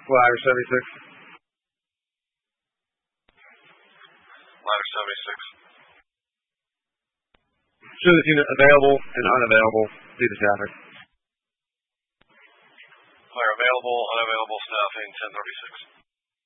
Ladder 76. Ladder 76. Show this unit available and unavailable due to traffic. Clear available, unavailable staffing 1036.